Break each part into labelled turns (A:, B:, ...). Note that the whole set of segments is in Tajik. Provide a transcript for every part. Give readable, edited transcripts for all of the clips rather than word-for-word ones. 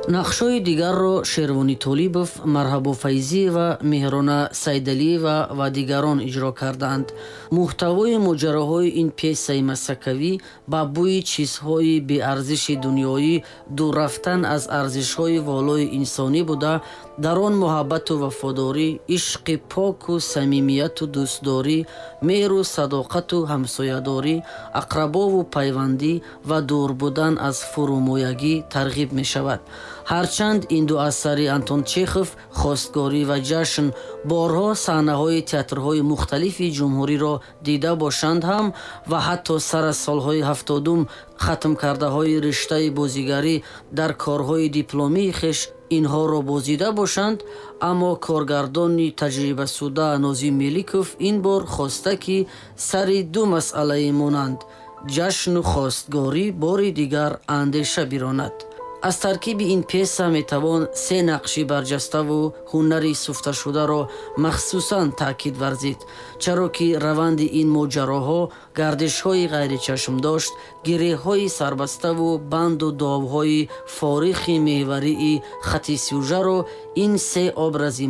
A: нақшҳои дигарро Шервони Толибов, Марҳабо Файзиева, Меҳрона Сайдалиева ва дигарон иҷро карданд. муҳтавои моҷароҳои ин пьесаи масакавӣ ба бӯи чизҳои беарзиши дунёӣ, дур рафтан аз арзишҳои волои инсонӣ буда, дар он муҳаббату вафодорӣ, ишқи поку самимияту дӯстдорӣ, меҳру садоқату ҳамсоядорӣ, ақрабову пайвандӣ ва дур будан аз фурӯмоягӣ тарғиб мешавад. ҳарчанд ин ду асари Антон Чехов, Хостгорӣ ва Ҷашн, борҳо саҳнаҳои театрҳои мухталифи ҷумҳуриро дида бошанд ҳам ва ҳатто сар аз солҳои 70 хатмкардаҳои риштаи бозигарӣ дар корҳои дипломии хеш инҳоро бозида бошанд, аммо коргардони таҷрибасуда Нозим Меликов ин бор хоста ки сари ду масъалаи монанд ҷашну хостгорӣ бори дигар андеша биронад. аз таркиби ин пьеса метавон се нақши барҷаставу ҳунари суфташударо махсусан таъкид варзид, чаро ки раванди ин моҷароҳо, гардишҳои ғайричашмдошт, гиреҳҳои сарбаставу банду довҳои форихи меҳварии хати сюжаро ин се образи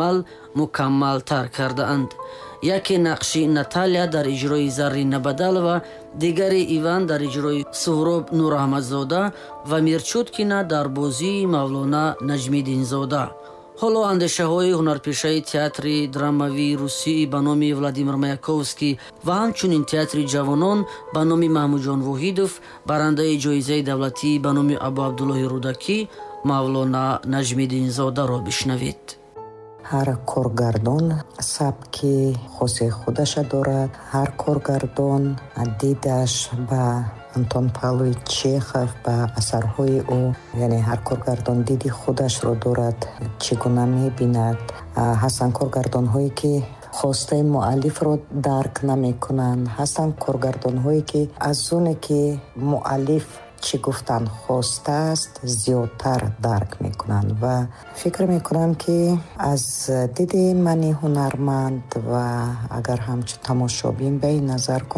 A: мукаммалтар кардаанд. яке нақши Наталья дар иҷрои Заррин Набадалова, дигари Иван дар иҷрои Суҳроб Нураҳмадзода ва Мирчуткина дар бозии Мавлона Наҷмиддинзода. ҳоло андешаҳои ҳунарпешаи театри драмавии русӣ ба номи Владимир Маяковский ва ҳамчунин театри ҷавонон ба номи Маҳмудҷон Воҳидов, барандаи ҷоизаи давлатӣ ба номи Абу Абдуллоҳи Рудакӣ, Мавлона Наҷмиддинзодаро бишнавед.
B: ҳар коргардон сабки хоси худаша дорад. ҳар коргардон дидаш ба Антон Павлович Чехов, ба асарҳои ӯ, яъне ҳар коргардон диди худашро дорад, чӣ гуна мебинад. ҳастанд коргардонҳое ки хостаи муаллифро дарк намекунанд, ҳастанд коргардонҳое ки аз оне ки муаллиф чӣ гуфтан хостааст зиёдтар дарк мекунанд ва фикр мекунам ки аз диди мани ҳунарманд ва агар ҳамчун тамошобин ба ин назар